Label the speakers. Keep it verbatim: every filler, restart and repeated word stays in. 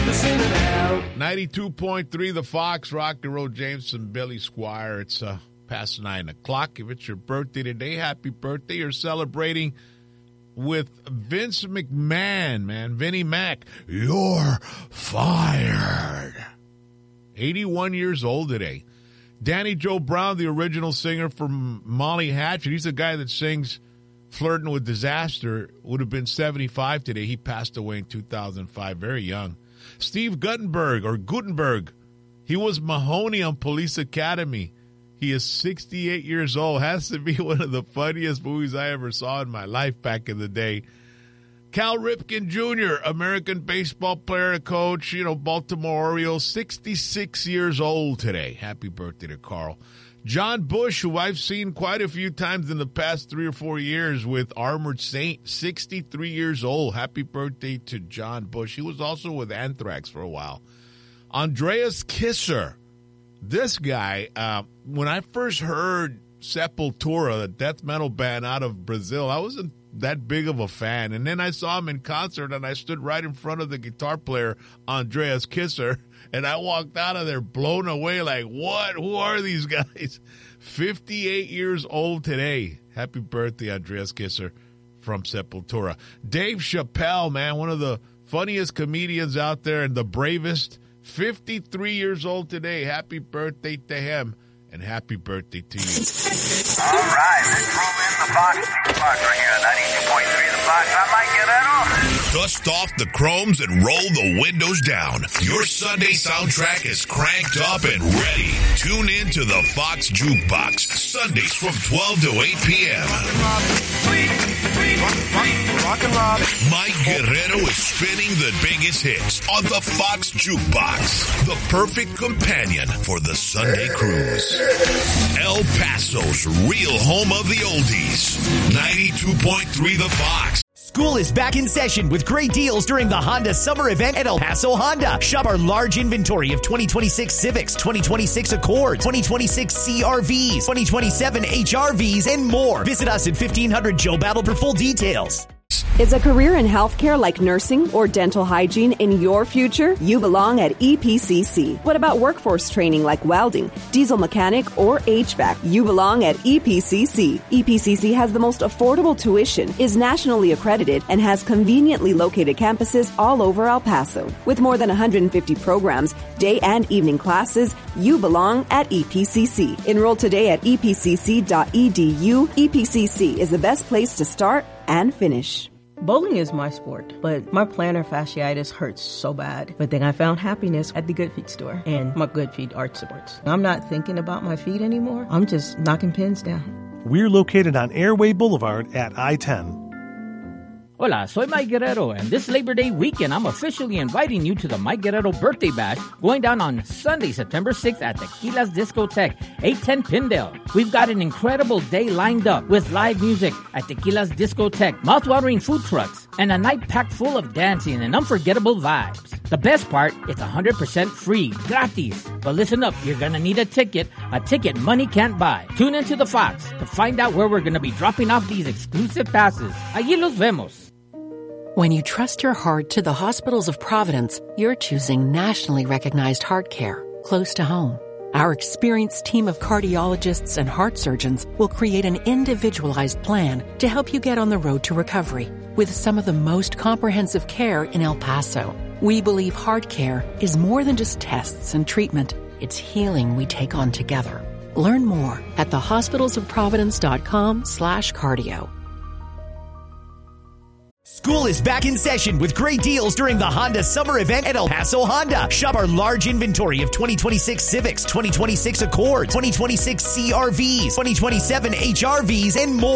Speaker 1: ninety-two point three The Fox, Rock and Roll, Jameson, Billy Squire. It's uh, past nine o'clock. If it's your birthday today, happy birthday. You're celebrating with Vince McMahon, man. Vinnie Mac, you're fired. eighty-one years old today. Danny Joe Brown, the original singer from Molly Hatchet. He's the guy that sings Flirting with Disaster, would have been seventy-five today. He passed away in two thousand five, very young. Steve Guttenberg, or Gutenberg, he was Mahoney on Police Academy. He is sixty-eight years old. Has to be one of the funniest movies I ever saw in my life back in the day. Cal Ripken Junior, American baseball player, coach, you know, Baltimore Orioles, sixty-six years old today. Happy birthday to Carl. John Bush, who I've seen quite a few times in the past three or four years with Armored Saint, sixty-three years old. Happy birthday to John Bush. He was also with Anthrax for a while. Andreas Kisser. This guy, uh, when I first heard Sepultura, the death metal band out of Brazil, I wasn't that big of a fan. And then I saw him in concert, and I stood right in front of the guitar player, Andreas Kisser, and I walked out of there blown away like, what? Who are these guys? fifty-eight years old today. Happy birthday, Andreas Kisser from Sepultura. Dave Chappelle, man, one of the funniest comedians out there and the bravest. fifty-three years old today. Happy birthday to him, and happy birthday to you.
Speaker 2: All right, let's roll in the Fox. Fox right here, ninety-two point three The Fox. I like it at all.
Speaker 3: Dust off the chromes and roll the windows down. Your Sunday soundtrack is cranked up and ready. Tune in to the Fox Jukebox, Sundays from twelve to eight p.m.
Speaker 2: Rock and roll.
Speaker 3: Mike Guerrero is spinning the biggest hits on the Fox Jukebox, the perfect companion for the Sunday cruise. El Paso's real home of the oldies, ninety-two point three The Fox.
Speaker 4: School is back in session with great deals during the Honda Summer Event at El Paso Honda. Shop our large inventory of twenty twenty-six Civics, twenty twenty-six Accords, twenty twenty-six C R Vs, twenty twenty-seven H R Vs, and more. Visit us at fifteen hundred Joe Battle for full details.
Speaker 5: Is a career in healthcare like nursing or dental hygiene in your future? You belong at E P C C. What about workforce training like welding, diesel mechanic, or H V A C? You belong at E P C C. E P C C has the most affordable tuition, is nationally accredited, and has conveniently located campuses all over El Paso. With more than one hundred fifty programs, day and evening classes, you belong at E P C C. Enroll today at e p c c dot e d u. E P C C is the best place to start and finish.
Speaker 6: Bowling is my sport, but my plantar fasciitis hurts so bad. But then I found happiness at the Good Feet store and my Good Feet Arch Supports. I'm not thinking about my feet anymore. I'm just knocking pins down.
Speaker 7: We're located on Airway Boulevard at I ten.
Speaker 8: Hola, soy Mike Guerrero, and this Labor Day weekend, I'm officially inviting you to the Mike Guerrero Birthday Bash going down on Sunday, September sixth at Tequila's Discotheque, eight ten Pindale. We've got an incredible day lined up with live music at Tequila's Discotheque, mouth-watering food trucks, and a night packed full of dancing and unforgettable vibes. The best part, it's one hundred percent free, gratis. But listen up, you're gonna need a ticket, a ticket money can't buy. Tune into the Fox to find out where we're gonna be dropping off these exclusive passes. Allí los vemos.
Speaker 9: When you trust your heart to the Hospitals of Providence, you're choosing nationally recognized heart care close to home. Our experienced team of cardiologists and heart surgeons will create an individualized plan to help you get on the road to recovery with some of the most comprehensive care in El Paso. We believe heart care is more than just tests and treatment. It's healing we take on together. Learn more at the hospitals of providence dot com slash cardio.
Speaker 4: School is back in session with great deals during the Honda Summer Event at El Paso Honda. Shop our large inventory of twenty twenty-six Civics, twenty twenty-six Accords, twenty twenty-six C R Vs, twenty twenty-seven H R Vs, and more.